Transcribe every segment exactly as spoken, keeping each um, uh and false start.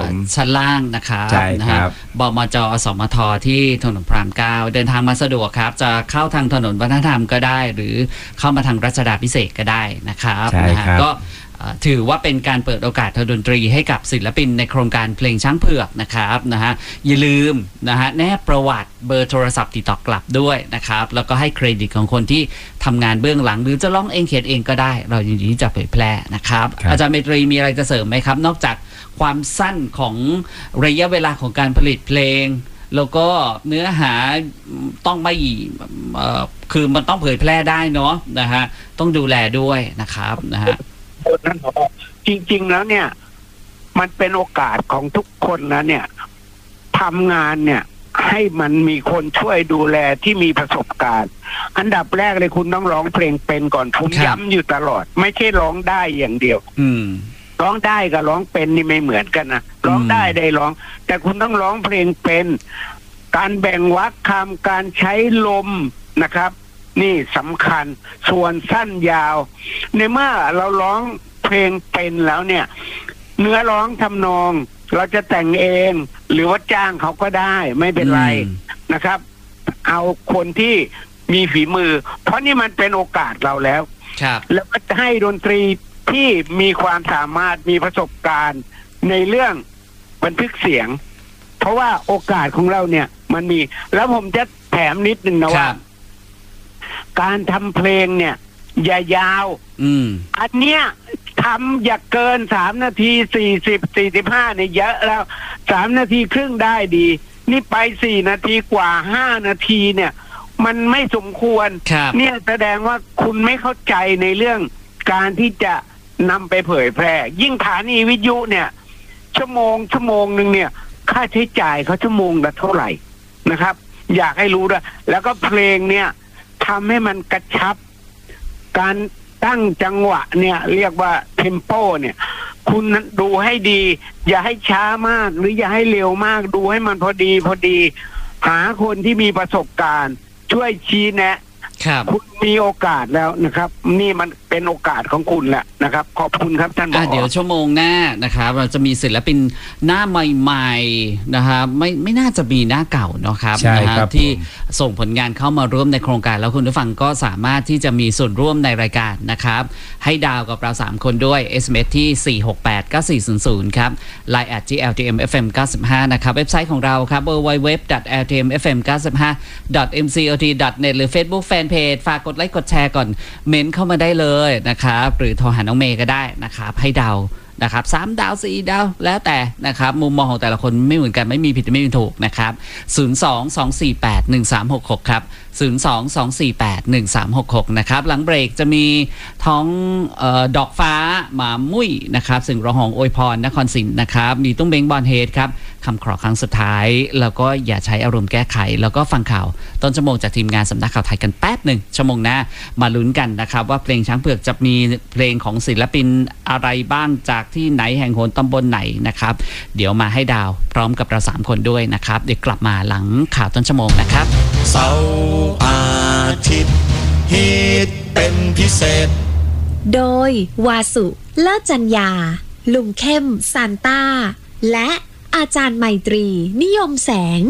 ชั้นล่างนะครับใช่ครับบมจอสมทที่ถนนพระรามเก้าเดินทางมาสะดวกครับจะเข้าทางถนนวัฒนธรรมก็ได้หรือเข้ามาทางรัชดาพิเศษก็ได้นะครับใช่นะฮะครับก็ถือว่าเป็นการเปิดโอกาสทางดนตรีให้กับศิลปินในโครงการเพลงช้างเผือกนะครับนะฮะอย่าลืมนะฮะแนบประวัติเบอร์โทรศัพท์ติดต่อกลับด้วยนะครับแล้วก็ให้เครดิตของคนที่ทำงานเบื้องหลังหรือจะร้องเองเขียนเองก็ได้เรายินดีที่จะเผยแพร่นะครับอาจารย์เมตรีมีอะไรจะเสริมไหมครับนอกจากความสั้นของระยะเวลาของการผลิตเพลงแล้วก็เนื้อหาต้องไม่คือมันต้องเผยแพร่ได้เนาะนะฮะต้องดูแลด้วยนะครับนะฮะจริงๆแล้วเนี่ยมันเป็นโอกาสของทุกคนนะเนี่ยทำงานเนี่ยให้มันมีคนช่วยดูแลที่มีประสบการณ์อันดับแรกเลยคุณต้องร้องเพลงเป็นก่อนผมย้ำอยู่ตลอดไม่ใช่ร้องได้อย่างเดียวอืมร้องได้กับร้องเป็นนี่ไม่เหมือนกันนะร้องได้ได้ร้องแต่คุณต้องร้องเพลงเป็นการแบ่งวรรคคำการใช้ลมนะครับนี่สำคัญส่วนสั้นยาวในเมื่อเราร้องเพลงเป็นแล้วเนี่ยเนื้อร้องทำนองเราจะแต่งเองหรือว่าจ้างเขาก็ได้ไม่เป็นไรนะครับเอาคนที่มีฝีมือเพราะนี่มันเป็นโอกาสเราแล้วแล้วก็จะให้ดนตรีที่มีความสามารถมีประสบการณ์ในเรื่องบันทึกเสียงเพราะว่าโอกาสของเราเนี่ยมันมีแล้วผมจะแถมนิดนึงนะว่าการทำเพลงเนี่ยอย่ายาวอันเนี้ยทำอย่าเกินสามนาทีสี่สิบสี่สิบห้าเนี่ยเยอะแล้วสามนาทีครึ่งได้ดีนี่ไปสี่นาทีกว่าห้านาทีเนี่ยมันไม่สมควรเนี่ยแสดงว่าคุณไม่เข้าใจในเรื่องการที่จะนำไปเผยแพร่ยิ่งฐานีวิทยุเนี่ยชั่วโมงชั่วโมงหนึ่งเนี่ยค่าใช้จ่ายเขาชั่วโมงละเท่าไหร่นะครับอยากให้รู้ด้วยแล้วก็เพลงเนี่ยทำให้มันกระชับการตั้งจังหวะเนี่ยเรียกว่าเทมโปเนี่ยคุณดูให้ดีอย่าให้ช้ามากหรืออย่าให้เร็วมากดูให้มันพอดีพอดีหาคนที่มีประสบการณ์ช่วยชี้แนะคุณมีโอกาสแล้วนะครับนี่มันเป็นโอกาสของคุณแหละนะครับขอบคุณครับท่านผอ. เดี๋ยวชั่วโมงหน้านะครับเราจะมีศิลปินหน้าใหม่ๆนะครับไม่ไม่น่าจะมีหน้าเก่าเนาะครับนะฮะที่ส่งผลงานเข้ามาร่วมในโครงการแล้วคุณผู้ฟังก็สามารถที่จะมีส่วนร่วมในรายการนะครับให้ดาวกับเราสามคนด้วย เอส เอ็ม เอส ที่สี่ หก แปด เก้า สี่ ศูนย์ ศูนย์ครับ ไลน์ แอท จี แอล ที เอ็ม เอฟ เอ็ม เก้าสิบห้านะครับเว็บไซต์ของเราครับ ดับเบิลยู ดับเบิลยู ดับเบิลยู ดอท แอล ที เอ็ม เอฟ เอ็ม เก้าสิบห้า ดอท เอ็ม ซี โอ ที ดอท เน็ต หรือ Facebook Fanpage ฝากกดไลค์กดแชร์ก่อนเมนเข้ามาได้เลยนะครับหรือโทรหาน้องเมย์ก็ได้นะครับให้ดาวนะครับสามดาวสี่ดาวแล้วแต่นะครับมุมมองของแต่ละคนไม่เหมือนกันไม่มีผิดไม่มีถูกนะครับศูนย์ สอง สอง สี่ แปด หนึ่ง สาม หก หกครับศูนย์ สอง สอง สี่ แปด หนึ่ง สาม หก หกนะครับหลังเบรกจะมีท้องเอ่อดอกฟ้าหมามุ้ยนะครับสิ่งร้องของอวยพรนครศรีนะครับมีตุ้งเบ้งบอลเฮดครับคำขอครั้งสุดท้ายแล้วก็อย่าใช้อารมณ์แก้ไขแล้วก็ฟังข่าวต้นชั่วโมงจากทีมงานสำนักข่าวไทยกันแป๊บหนึ่งชั่วโมงหน้ามาลุ้นกันนะครับว่าเพลงช้างเผือกจะมีเพลงของศิลปินอะไรบ้างจากที่ไหนแห่งโหนตำบลไหนนะครับเดี๋ยวมาให้ดาวพร้อมกับเราสามคนด้วยนะครับเดี๋ยวกลับมาหลังข่าวต้นชั่วโมงนะครับเสาร์อาทิตย์ฮิตเป็นพิเศษโดยวาสุเลิศจัญญาลุงเข้มซานต้าและอาจารย์ไมตรีนิยมแสง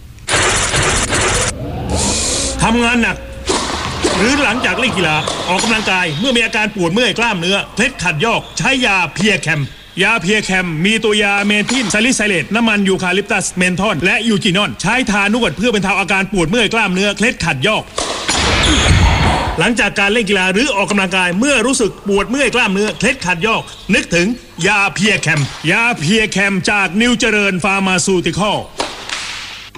ทำงานหนักหรือหลังจากเล่นกีฬาออกกำลังกายเมื่อมีอาการปวดเมื่อยกล้ามเนื้อเคล็ดขัดยอกใช้ยาเพียแคมยาเพียแคมมีตัวยาเมทิลซาลิไซเลตน้ำมันยูคาลิปตัสเมนทอลและยูจินอนใช้ทานวดเพื่อบรรเทาอาการปวดเมื่อยกล้ามเนื้อเคล็ดขัดยอกหลังจากการเล่นกีฬาหรือออกกำลังกายเมื่อรู้สึกปวดเมื่อยกล้ามเนื้อเคล็ดขัดยอกนึกถึงยาเพียแคมยาเพียแคมจากนิวเจริญฟาร์มาซูติคอล